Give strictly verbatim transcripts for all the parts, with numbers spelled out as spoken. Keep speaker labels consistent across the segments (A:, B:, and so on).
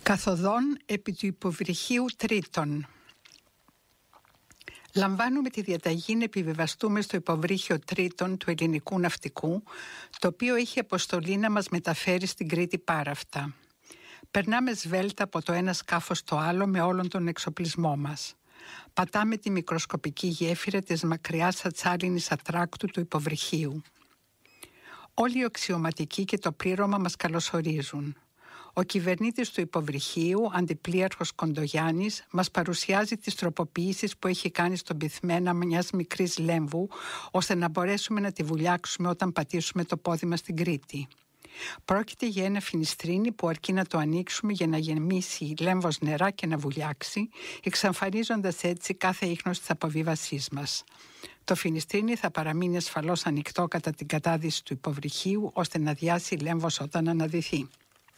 A: Καθοδόν επί του υποβρυχίου Τρίτων. Λαμβάνουμε τη διαταγή να επιβιβαστούμε στο υποβρύχιο Τρίτων του ελληνικού ναυτικού, το οποίο έχει αποστολή να μας μεταφέρει στην Κρήτη πάραφτα. Περνάμε σβέλτα από το ένα σκάφος στο άλλο με όλον τον εξοπλισμό μας. Πατάμε τη μικροσκοπική γέφυρα της μακριάς ατσάλινης ατράκτου του υποβρυχίου. Όλοι οι αξιωματικοί και το πλήρωμα μας καλωσορίζουν. Ο κυβερνήτης του υποβρυχίου, αντιπλήρχος Κοντογιάννης, μας παρουσιάζει τις τροποποιήσεις που έχει κάνει στον πυθμένα μιας μικρής λέμβου, ώστε να μπορέσουμε να τη βουλιάξουμε όταν πατήσουμε το πόδι μας στην Κρήτη. Πρόκειται για ένα φινιστρίνι που αρκεί να το ανοίξουμε για να γεμίσει η λέμβος νερά και να βουλιάξει, εξαμφανίζοντας έτσι κάθε ίχνος της αποβίβασής μας. Το φινιστρίνι θα παραμείνει ασφαλώς ανοιχτό κατά την κατάδυση του υποβρυχίου, ώστε να διάσει η λέμβος όταν αναδυθεί.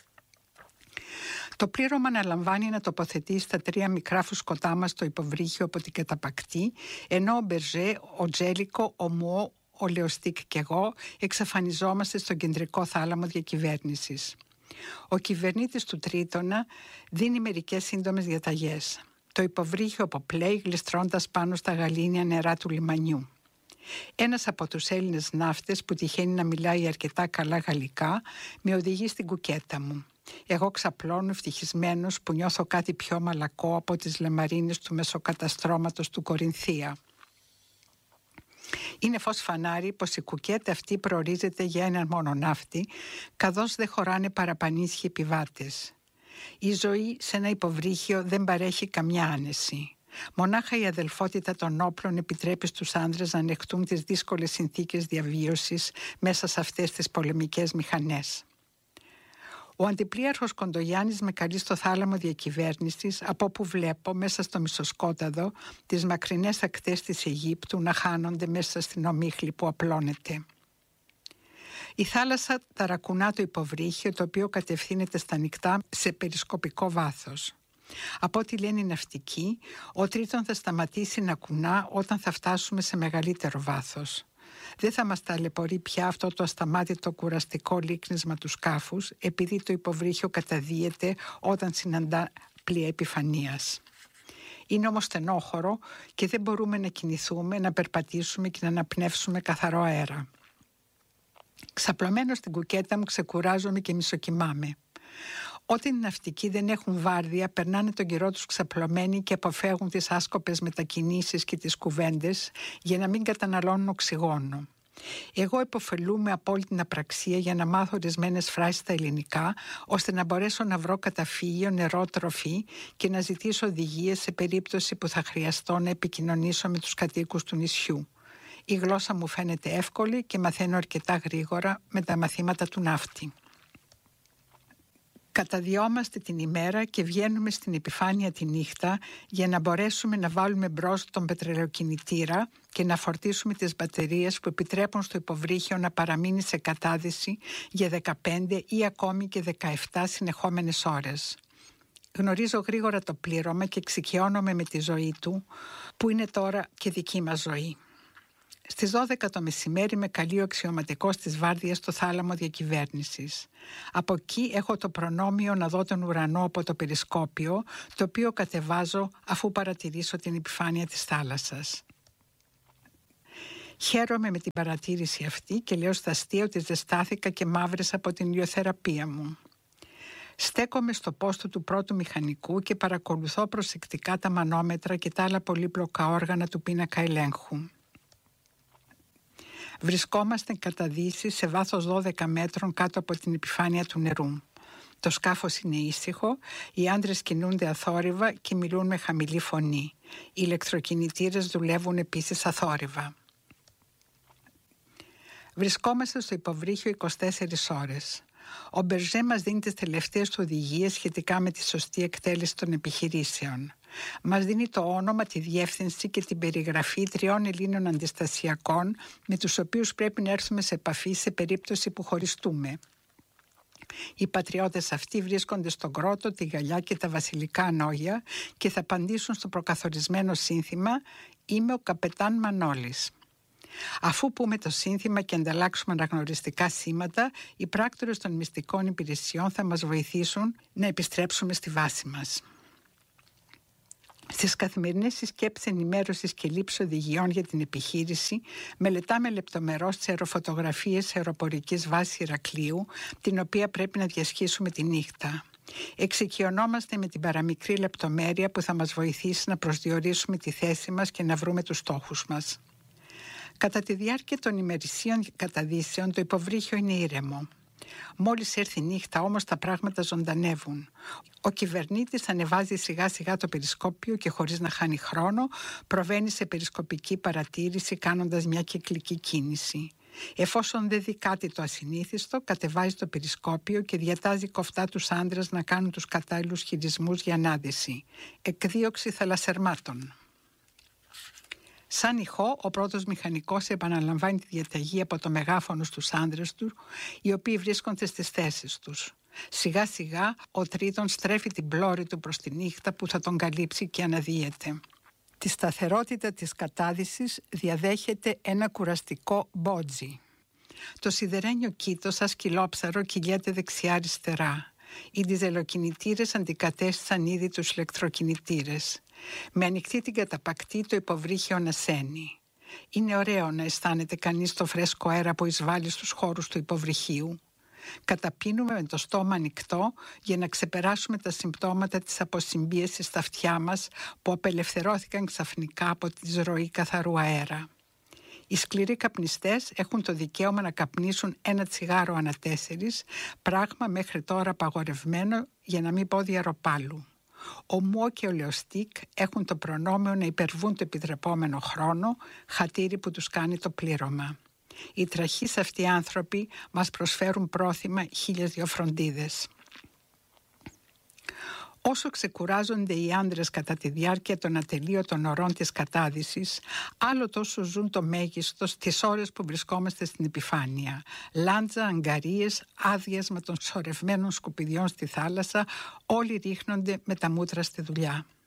A: Το πλήρωμα αναλαμβάνει να τοποθετήσει τα τρία μικρά φουσκωτά μας στο υποβρύχιο από την καταπακτή, ενώ ο Μπερζέ, ο Τζέλικο, ο Μουό, ο Λεοστίκ και εγώ εξαφανιζόμαστε στον κεντρικό θάλαμο διακυβέρνησης. Ο κυβερνήτης του Τρίτονα δίνει μερικές σύντομες διαταγές. Το υποβρύχιο αποπλέει γλιστρώντας πάνω στα γαλήνια νερά του λιμανιού. Ένας από τους Έλληνες ναύτες που τυχαίνει να μιλάει αρκετά καλά γαλλικά με οδηγεί στην κουκέτα μου. Εγώ ξαπλώνω ευτυχισμένος που νιώθω κάτι πιο μαλακό από τις λεμαρίνες του μεσοκαταστρώματος του Κορινθία. Είναι φως φανάρι πως η κουκέτα αυτή προορίζεται για έναν μόνο ναύτη, καθώς δεν χωράνε παραπανίσχοι επιβάτες. Η ζωή σε ένα υποβρύχιο δεν παρέχει καμιά άνεση. Μονάχα η αδελφότητα των όπλων επιτρέπει στους άνδρες να ανεχτούν τις δύσκολες συνθήκες διαβίωσης μέσα σε αυτές τις πολεμικές μηχανές. Ο αντιπλήρχος Κοντογιάννης με καλεί στο θάλαμο διακυβέρνησης, από όπου βλέπω μέσα στο μισοσκόταδο τις μακρινές ακτές της Αιγύπτου να χάνονται μέσα στην ομίχλη που απλώνεται. Η θάλασσα ταρακουνά το υποβρύχιο, το οποίο κατευθύνεται στα νυχτά σε περισκοπικό βάθος. Από ό,τι λένε οι ναυτικοί, ο Τρίτον θα σταματήσει να κουνά όταν θα φτάσουμε σε μεγαλύτερο βάθος. Δεν θα μας ταλαιπωρεί πια αυτό το ασταμάτητο κουραστικό λίκνισμα του σκάφους, επειδή το υποβρύχιο καταδύεται όταν συναντά πλοία επιφανείας. Είναι όμως στενόχωρο και δεν μπορούμε να κινηθούμε, να περπατήσουμε και να αναπνεύσουμε καθαρό αέρα. Ξαπλωμένος στην κουκέτα μου ξεκουράζομαι και μισοκοιμάμαι. Όταν οι ναυτικοί δεν έχουν βάρδια, περνάνε τον καιρό τους ξαπλωμένοι και αποφεύγουν τις άσκοπες μετακινήσεις και τις κουβέντες για να μην καταναλώνουν οξυγόνο. Εγώ υποφελούμαι από όλη την απραξία για να μάθω ορισμένες φράσεις στα ελληνικά, ώστε να μπορέσω να βρω καταφύγιο, νερό, τροφή και να ζητήσω οδηγίες σε περίπτωση που θα χρειαστώ να επικοινωνήσω με τους κατοίκους του νησιού. Η γλώσσα μου φαίνεται εύκολη και μαθαίνω αρκετά γρήγορα με τα μαθήματα του ναύτη. Καταδιόμαστε την ημέρα και βγαίνουμε στην επιφάνεια τη νύχτα για να μπορέσουμε να βάλουμε μπρος τον πετρελαιοκινητήρα και να φορτίσουμε τις μπαταρίες που επιτρέπουν στο υποβρύχιο να παραμείνει σε κατάδυση για δεκαπέντε ή ακόμη και δεκαεπτά συνεχόμενες ώρες. Γνωρίζω γρήγορα το πλήρωμα και εξοικειώνομαι με τη ζωή του, που είναι τώρα και δική μας ζωή. Στις δώδεκα το μεσημέρι με καλεί ο αξιωματικός της βάρδιας στο θάλαμο διακυβέρνησης. Από εκεί έχω το προνόμιο να δω τον ουρανό από το περισκόπιο, το οποίο κατεβάζω αφού παρατηρήσω την επιφάνεια της θάλασσας. Χαίρομαι με την παρατήρηση αυτή και λέω στα αστεία ότι ζεστάθηκα και μαύρεσα από την ηλιοθεραπεία μου. Στέκομαι στο πόστο του πρώτου μηχανικού και παρακολουθώ προσεκτικά τα μανόμετρα και τα άλλα πολύπλοκα όργανα του πίνακα ελέγχου. Βρισκόμαστε κατά δύση σε βάθος δώδεκα μέτρων κάτω από την επιφάνεια του νερού. Το σκάφος είναι ήσυχο, οι άντρες κινούνται αθόρυβα και μιλούν με χαμηλή φωνή. Οι ηλεκτροκινητήρες δουλεύουν επίσης αθόρυβα. Βρισκόμαστε στο υποβρύχιο είκοσι τέσσερις ώρες. Ο Μπερζέ μας δίνει τις τελευταίες του οδηγίες σχετικά με τη σωστή εκτέλεση των επιχειρήσεων. Μας δίνει το όνομα, τη διεύθυνση και την περιγραφή τριών Ελλήνων αντιστασιακών με τους οποίους πρέπει να έρθουμε σε επαφή σε περίπτωση που χωριστούμε. Οι πατριώτες αυτοί βρίσκονται στον Κρότο, τη Γαλιά και τα Βασιλικά Νόγια και θα απαντήσουν στο προκαθορισμένο σύνθημα «Είμαι ο καπετάν Μανώλης». Αφού πούμε το σύνθημα και ανταλλάξουμε αναγνωριστικά σήματα, οι πράκτορες των μυστικών υπηρεσιών θα μας βοηθήσουν να επιστρέψουμε στη βάση μας. Στις καθημερινές συσκέψεις ενημέρωσης και λήψης οδηγιών για την επιχείρηση, μελετάμε λεπτομερώς τις αεροφωτογραφίες αεροπορικής βάσης Ηρακλείου, την οποία πρέπει να διασχίσουμε τη νύχτα. Εξοικειωνόμαστε με την παραμικρή λεπτομέρεια που θα μας βοηθήσει να προσδιορίσουμε τη θέση μας και να βρούμε τους στόχους μας. Κατά τη διάρκεια των ημερησίων καταδύσεων, το υποβρύχιο είναι ήρεμο. Μόλις έρθει η νύχτα όμως τα πράγματα ζωντανεύουν. Ο κυβερνήτης ανεβάζει σιγά σιγά το περισκόπιο και χωρίς να χάνει χρόνο προβαίνει σε περισκοπική παρατήρηση κάνοντας μια κυκλική κίνηση. Εφόσον δεν δει κάτι το ασυνήθιστο, κατεβάζει το περισκόπιο και διατάζει κοφτά τους άντρες να κάνουν τους κατάλληλους χειρισμούς για ανάδυση. Εκδίωξη θαλασσερμάτων. Σαν ηχό, ο πρώτος μηχανικός επαναλαμβάνει τη διαταγή από το μεγάφωνο στους άντρες του, οι οποίοι βρίσκονται στις θέσεις τους. Σιγά σιγά, ο τρίτον στρέφει την πλώρη του προς τη νύχτα που θα τον καλύψει και αναδύεται. Τη σταθερότητα της κατάδυσης διαδέχεται ένα κουραστικό μπότζι. Το σιδερένιο κήτο σαν σκυλόψαρο κυλιέται δεξιά-αριστερά. Οι διζελοκινητήρες αντικατέστησαν ήδη τους ηλεκτροκινητήρες. Με ανοιχτή την καταπακτή το υποβρύχιο ανασένει. Είναι ωραίο να αισθάνεται κανείς το φρέσκο αέρα που εισβάλλει στους χώρους του υποβρυχίου. Καταπίνουμε με το στόμα ανοιχτό για να ξεπεράσουμε τα συμπτώματα της αποσυμπίεσης στα αυτιά μας που απελευθερώθηκαν ξαφνικά από τη ροή καθαρού αέρα. Οι σκληροί καπνιστές έχουν το δικαίωμα να καπνίσουν ένα τσιγάρο ανά τέσσερις, πράγμα μέχρι τώρα απαγορευμένο για να μην πω διαρροπάλου. Ο Μουό και ο Λεοστίκ έχουν το προνόμιο να υπερβούν το επιτρεπόμενο χρόνο, χατήρι που τους κάνει το πλήρωμα. Οι τραχείς αυτοί άνθρωποι μας προσφέρουν πρόθυμα χίλιες δυο φροντίδες. Όσο ξεκουράζονται οι άντρες κατά τη διάρκεια των ατελείωτων ωρών της κατάδυσης, άλλο τόσο ζουν το μέγιστο στις ώρες που βρισκόμαστε στην επιφάνεια. Λάντζα, αγκαρίες, άδειασμα των σωρευμένων σκουπιδιών στη θάλασσα, όλοι ρίχνονται με τα μούτρα στη δουλειά.